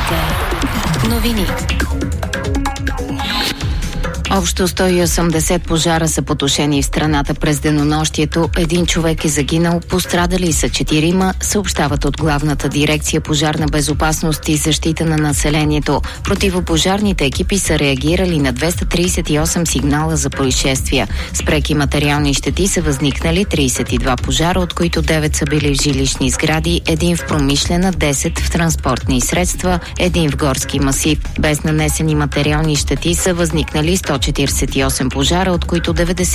Вероника. Новини. Общо 180 пожара са потушени в страната през денонощието. Един човек е загинал, пострадали са 4, съобщават от Главната дирекция пожарна безопасност и защита на населението. Противопожарните екипи са реагирали на 238 сигнала за происшествия. С преки материални щети са възникнали 32 пожара, от които 9 са били в жилищни сгради, 1 в промишлена, 10 в транспортни средства, 1 в горски масив. Без нанесени материални щети са възникнали 148 пожара, от които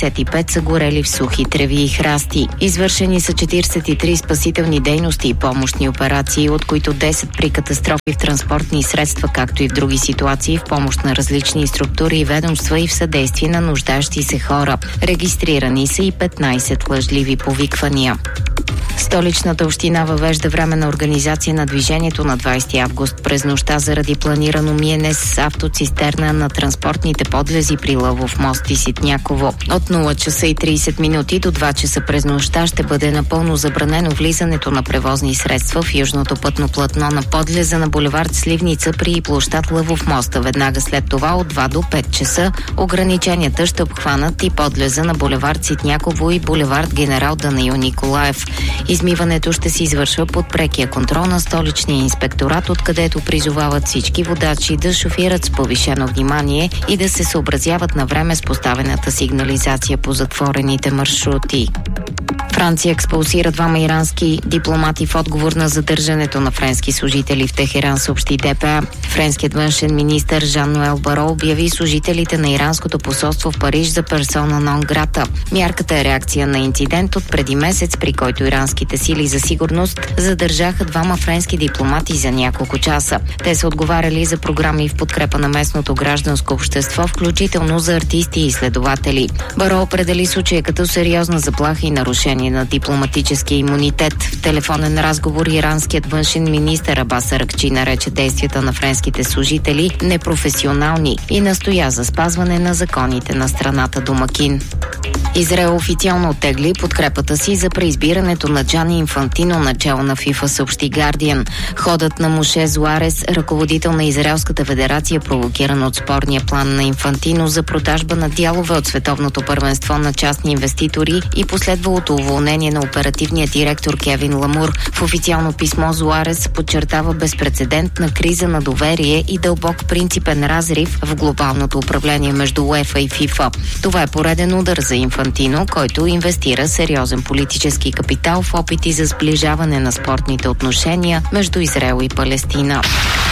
95 са горели в сухи треви и храсти. Извършени са 43 спасителни дейности и помощни операции, от които 10 при катастрофи в транспортни средства, както и в други ситуации в помощ на различни структури и ведомства и в съдействие на нуждащи се хора. Регистрирани са и 15 лъжливи повиквания. Столичната община въвежда временна организация на движението на 20 август през нощта заради планирано миене с автоцистерна на транспортните подлези при Лъвов мост и Ситняково. От 0 часа и 30 минути до 2 часа през нощта ще бъде напълно забранено влизането на превозни средства в южното пътно платно на подлеза на булевард Сливница при площад Лъвов мост. Веднага след това от 2 до 5 часа ограниченията ще обхванат и подлеза на булевард Ситняково и булевард Генерал Данаил Николаев. Измиването ще се извършва под прекия контрол на столичния инспекторат, откъдето призовават всички водачи да шофират с повишено внимание и да се съобразяват на време с поставената сигнализация по затворените маршрути. Франция експулсира 2 ирански дипломати в отговор на задържането на френски служители в Техеран, съобщи ДПА. Френският външен министър Жан-Ноел Баро обяви служителите на иранското посолство в Париж за персона нон грата. Мярката е реакция на инцидент от преди месец, при който иранските сили за сигурност задържаха 2 френски дипломати за няколко часа. Те са отговаряли за програми в подкрепа на местното гражданско общество, включително за артисти и изследователи. Баро определи случая като сериозна заплаха и нарушение на дипломатическия имунитет. В телефонен разговор иранският външен министър Абас Аракчи нарече действията на френските служители непрофесионални и настоя за спазване на законите на страната домакин. Израел официално оттегли подкрепата си за преизбирането на Джани Инфантино начало на ФИФА, съобщи Гардиан. Ходът на Моше Зуарес, ръководител на Израелската федерация, провокиран от спорния план на Инфантино за продажба на дялове от световното първенство на частни инвеститори и последвалото уволнение на оперативния директор Кевин Ламур. В официално писмо Зуарес подчертава безпрецедентна криза на доверие и дълбок принципен разрив в глобалното управление между УЕФА и ФИФА. Това е пореден удар за Инфантино, който инвестира сериозен политически капитал в опити за сближаване на спортните отношения между Израел и Палестина.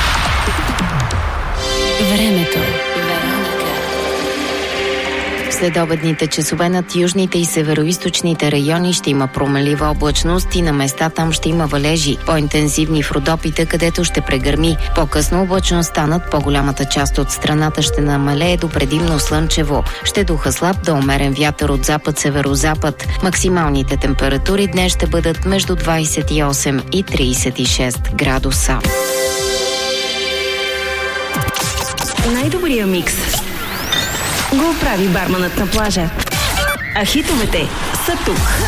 Времето. След обедните часове над южните и североизточните райони ще има промелива облачност и на места там ще има валежи, по-интензивни в Родопите, където ще прегърми. По-късно облачността над по-голямата част от страната ще намалее до предимно слънчево. Ще духа слаб до умерен вятър от запад-северозапад. Максималните температури днес ще бъдат между 28 и 36 градуса. Най-добрия микс го прави барманът на плажа. А хитовете са тук.